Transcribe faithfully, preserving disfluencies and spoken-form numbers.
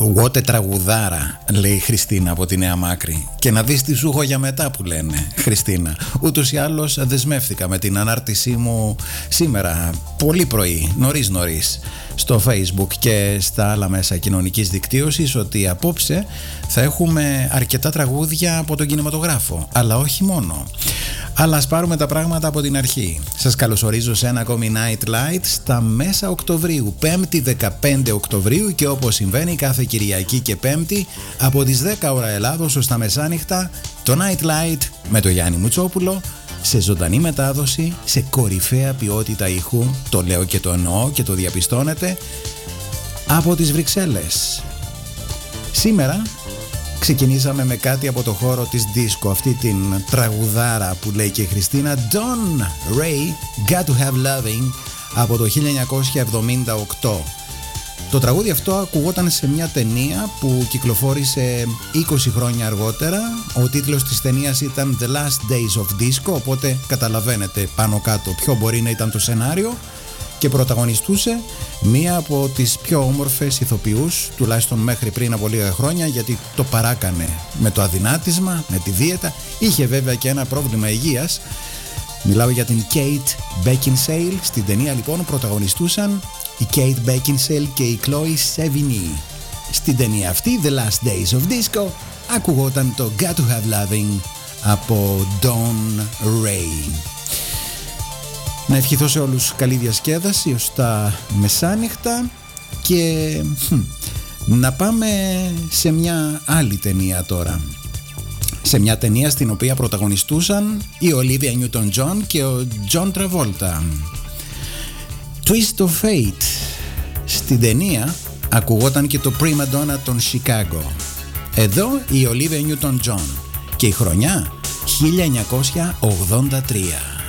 Ακουγόται τραγουδάρα, λέει η Χριστίνα από τη Νέα Μάκρη. Και να δεις τι σου έχω για μετά που λένε, Χριστίνα. Ούτως ή άλλως δεσμεύτηκα με την ανάρτησή μου σήμερα πολύ πρωί, νωρίς νωρίς, στο Facebook και στα άλλα μέσα κοινωνικής δικτύωσης, ότι απόψε θα έχουμε αρκετά τραγούδια από τον κινηματογράφο. Αλλά όχι μόνο. Αλλά ας πάρουμε τα πράγματα από την αρχή. Σας καλωσορίζω σε ένα ακόμη Night Light στα μέσα Οκτωβρίου, πέμπτη δεκαπέντε Οκτωβρίου, και όπως συμβαίνει κάθε Κυριακή και Πέμπτη από τις δέκα ώρα Ελλάδος ως τα μεσάνυχτα, το Night Light με το Γιάννη Μουτσόπουλο σε ζωντανή μετάδοση, σε κορυφαία ποιότητα ήχου, το λέω και το εννοώ και το διαπιστώνετε, από τις Βρυξέλλες. Σήμερα ξεκινήσαμε με κάτι από το χώρο της disco, αυτή την τραγουδάρα που λέει και η Χριστίνα, Don Ray, Got to Have Loving, από το χίλια εννιακόσια εβδομήντα οκτώ. Το τραγούδι αυτό ακουγόταν σε μια ταινία που κυκλοφόρησε είκοσι χρόνια αργότερα. Ο τίτλος της ταινίας ήταν The Last Days of Disco, οπότε καταλαβαίνετε πάνω κάτω ποιο μπορεί να ήταν το σενάριο, και πρωταγωνιστούσε μία από τις πιο όμορφες ηθοποιούς, τουλάχιστον μέχρι πριν από λίγα χρόνια, γιατί το παράκανε με το αδυνάτισμα, με τη δίαιτα. Είχε βέβαια και ένα πρόβλημα υγείας. Μιλάω για την Kate Beckinsale. Στην ταινία λοιπόν πρωταγωνιστούσαν η Kate Beckinsale και η Chloe Sevigny. Στην ταινία αυτή, The Last Days of Disco, ακουγόταν το Got to Have Loving από Don Ray. Να ευχηθώ σε όλους καλή διασκέδαση ως τα μεσάνυχτα και χ, να πάμε σε μια άλλη ταινία τώρα. Σε μια ταινία στην οποία πρωταγωνιστούσαν η Olivia Newton-John και ο John Travolta. Twist of Fate. Στην ταινία ακουγόταν και το Prima Donna των Chicago. Εδώ η Olivia Newton-John και η χρονιά χίλια εννιακόσια ογδόντα τρία.